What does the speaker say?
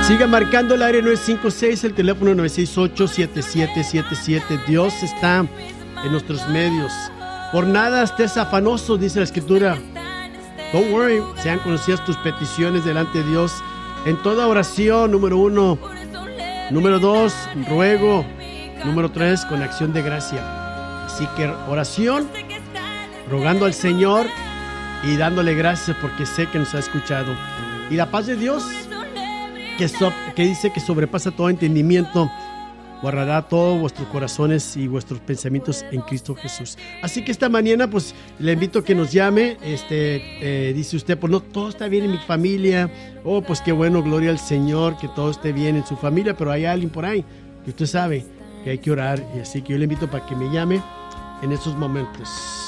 Siga marcando el área 956, el teléfono 968-7777. Dios está en nuestros medios. Por nada estés afanoso, dice la Escritura. Don't worry, sean conocidas tus peticiones delante de Dios. En toda oración, número 1. Número 2, ruego. Número 3, con acción de gracia. Así que oración, rogando al Señor y dándole gracias porque sé que nos ha escuchado. Y la paz de Dios, que dice que sobrepasa todo entendimiento, guardará todos vuestros corazones y vuestros pensamientos en Cristo Jesús. Así que esta mañana pues le invito a que nos llame. Dice usted, pues no, todo está bien en mi familia. Oh, pues qué bueno, gloria al Señor, que todo esté bien en su familia, pero hay alguien por ahí que usted sabe que hay que orar. Y así que yo le invito para que me llame en estos momentos.